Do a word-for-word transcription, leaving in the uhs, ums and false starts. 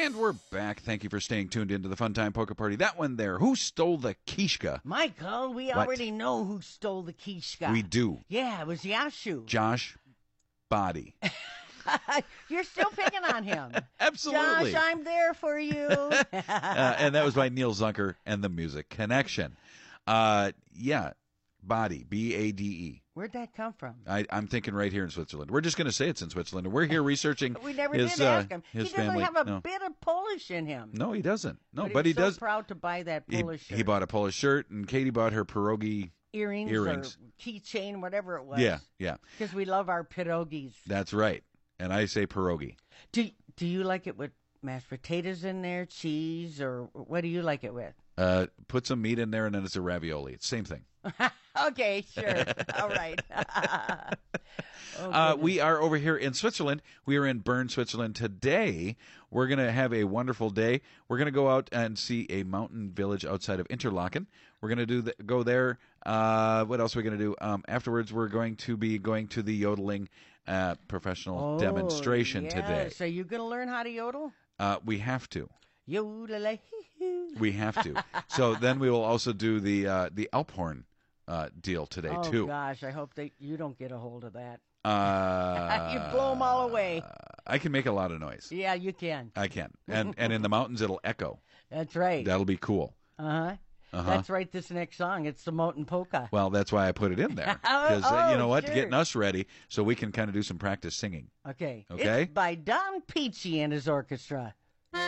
And we're back. Thank you for staying tuned into the Fun Time Polka Party. That one there, who stole the Kishka? Michael, we What? already know who stole the Kishka. We do. Yeah, it was Yashu. Josh Body. You're still picking on him. Absolutely. Josh, I'm there for you. uh, and that was by Neil Zunker and the Music Connection. Uh, yeah, Body, B A D E. Where'd that come from? I, I'm thinking right here in Switzerland. We're just going to say it's in Switzerland. We're here researching We never his, did ask uh, him. his He doesn't family. have a no. bit of Polish in him. no, he doesn't. No, but, but, he, he was does. so proud to buy that He, Polish shirt. he bought a Polish shirt, and Katie bought her pierogi. earrings, earrings. or keychain, whatever it was. Yeah, yeah. Because we love our pierogies. That's right. And I say pierogi. Do Do you like it with mashed potatoes in there, cheese, or what do you like it with? Uh, put some meat in there, and then it's a ravioli. It's the same thing. Okay, sure. All right. Oh, Uh, we are over here in Switzerland. We are in Bern, Switzerland today. We're going to have a wonderful day. We're going to go out and see a mountain village outside of Interlaken. We're going to do the, go there. Uh, what else are we going to do? Um, afterwards, we're going to be going to the yodeling uh, professional Oh, demonstration yeah. today. So you going to learn how to yodel? Uh, we have to. Yodel. We have to. So then we will also do the uh, the Alphorn uh, deal today Oh, too. gosh, I hope that you don't get a hold of that. Uh, You blow them all away. I can make a lot of noise. Yeah, you can. I can, and and in the mountains it'll echo. That's right. That'll be cool. Uh-huh. Uh-huh. That's right, this next song. It's the Moten Polka. Well, that's why I put it in there Oh, because uh, you oh, know what, sure. getting us ready so we can kind of do some practice singing. Okay. Okay. It's by Don Peachy and his orchestra.